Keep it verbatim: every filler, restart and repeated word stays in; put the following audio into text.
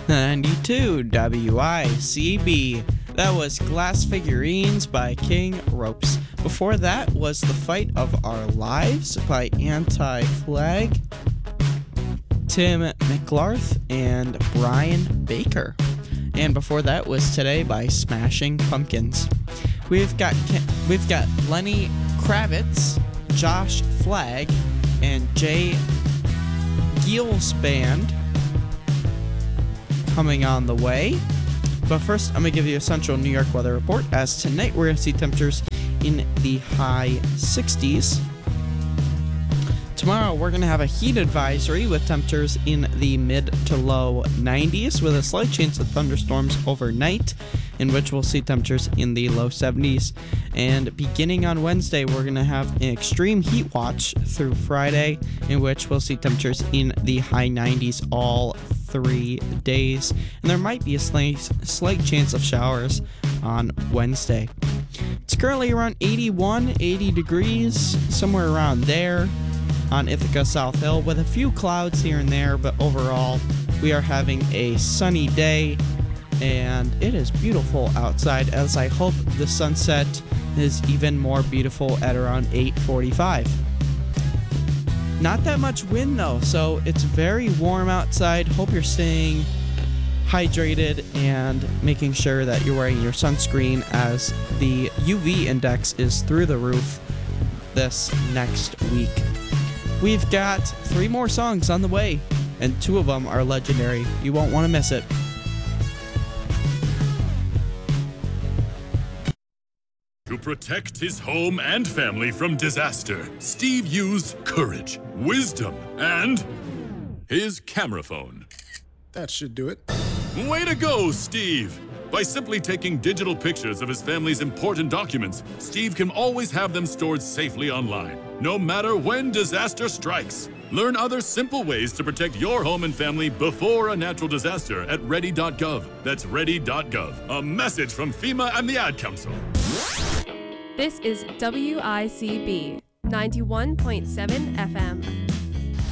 ninety-two W I C B. That was Glass Figurines by King Ropes. Before that was The Fight of Our Lives by Anti-Flag, Tim McLarth, and Brian Baker. And before that was Today by Smashing Pumpkins. We've got we've got Lenny Kravitz, Josh Flagg, and Jay Giel's band coming on the way. But first, I'm going to give you a central New York weather report, as tonight we're going to see temperatures in the high sixties. Tomorrow, we're going to have a heat advisory with temperatures in the mid to low nineties, with a slight chance of thunderstorms overnight, in which we'll see temperatures in the low seventies. And beginning on Wednesday, we're going to have an extreme heat watch through Friday, in which we'll see temperatures in the high nineties all three days. And there might be a slight, slight chance of showers on Wednesday. It's currently around eighty-one, eighty degrees, somewhere around there on Ithaca South Hill, with a few clouds here and there, but overall we are having a sunny day, and it is beautiful outside, as I hope the sunset is even more beautiful at around eight forty-five. Not that much wind though, so it's very warm outside. Hope you're staying hydrated and making sure that you're wearing your sunscreen, as the U V index is through the roof this next week. We've got three more songs on the way, and two of them are legendary. You won't want to miss it. To protect his home and family from disaster, Steve used courage, wisdom, and his camera phone. That should do it. Way to go, Steve! By simply taking digital pictures of his family's important documents, Steve can always have them stored safely online, no matter when disaster strikes. Learn other simple ways to protect your home and family before a natural disaster at ready dot gov. That's ready dot gov. A message from FEMA and the Ad Council. This is W I C B ninety-one point seven F M.